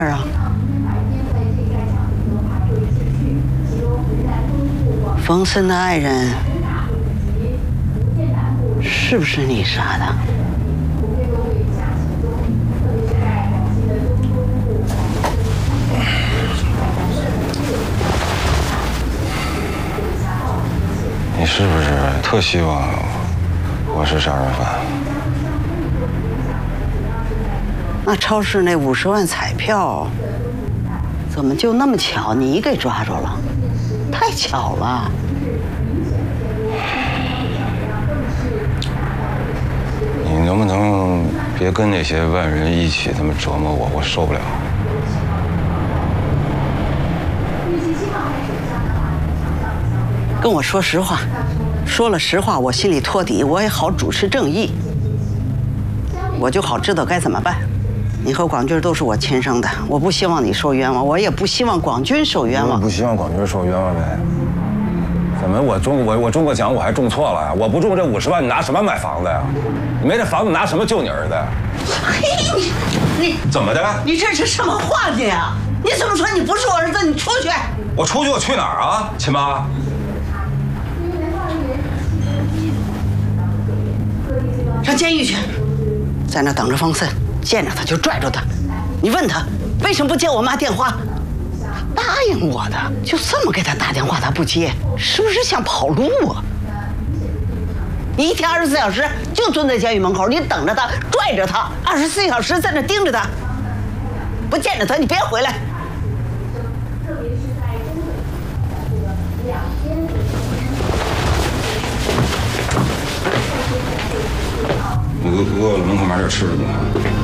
啊？冯森的爱人是不是你杀的？ 你是不是特希望我是杀人犯？ 那超市那50万彩票，怎么就那么巧你给抓住了？太巧了！ 你能不能别跟那些外人一起这么折磨我？我受不了。 跟我说实话，说了实话，我心里托底，我也好主持正义，我就好知道该怎么办。你和广军都是我亲生的，我不希望你受冤枉，我也不希望广军受冤枉。 不希望广军受冤枉呗？怎么我中过奖我还中错了呀？我不中这50万，你拿什么买房子呀？你没这房子拿什么救你儿子呀？ 嘿，你怎么的？ 你这是什么话你呀？你怎么说你不是我儿子？你出去！ 我出去我去哪儿啊，亲妈？ 上监狱去，在那等着方森，见着他就拽住他。你问他为什么不接我妈电话？答应我的，就这么给他打电话，他不接，是不是想跑路啊？你一天24小时就蹲在监狱门口，你等着他，拽着他，24小时在那盯着他，不见着他你别回来。 饿了，门口买点吃的吧。